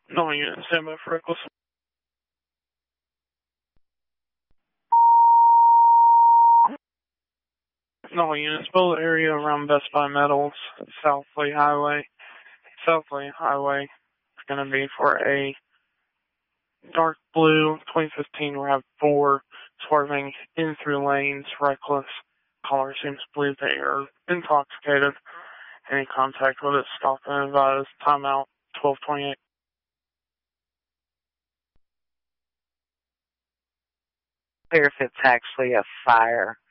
No unit, stand by for reckless. No units, bullet area around Best Buy Metals, South Lee Highway. South Lee Highway is going to be for a dark blue 2015 RAV4 swerving in through lanes, reckless. Caller seems to believe they are intoxicated. Any contact with it, stop and advise. Timeout 1228. Clear if it's actually a fire.